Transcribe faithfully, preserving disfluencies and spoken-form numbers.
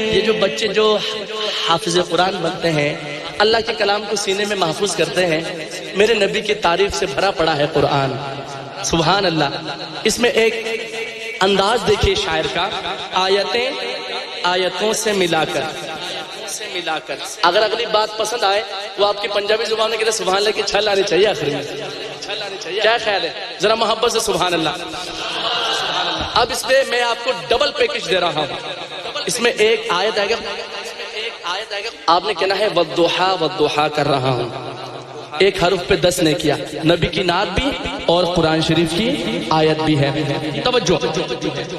ये जो बच्चे जो हाफिज कुरान बनते हैं, अल्लाह के कलाम को सीने में महफूज करते हैं, मेरे नबी की तारीफ से भरा पड़ा है कुरान। सुभान अल्लाह। इसमें एक अंदाज देखिए शायर का, आयतें आयतों से मिलाकर से मिलाकर अगर अगली बात पसंद आए वो आपकी पंजाबी जुबान में कहते सुभान अल्लाह की छल आनी चाहिए आखिर में, छल आनी चाहिए। क्या ख्याल है? जरा मोहब्बत से सुभान अल्लाह। अब इसमें मैं आपको डबल पैकेज दे रहा हूं। इसमें एक आयत आएगा, आयत आएगा, आपने कहना है वद्दुहा वद्दुहा कर रहा हूं। एक हर्फ पे दस ने किया, नबी की नात भी और कुरान शरीफ की आयत भी है। तवज्जो।